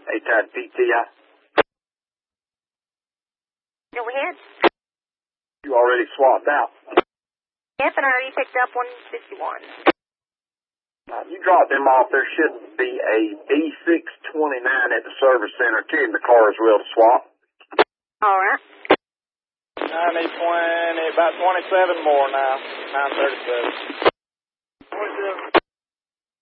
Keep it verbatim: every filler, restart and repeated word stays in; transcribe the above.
A-Tide P T I. Go ahead. You already swapped out. Yep, and I already picked up one fifty-one. Uh, you dropped them off. There should be a B six twenty-nine at the service center. Tell him the car is real to swap. All right. I need twenty, about twenty-seven more now. nine thirty-seven.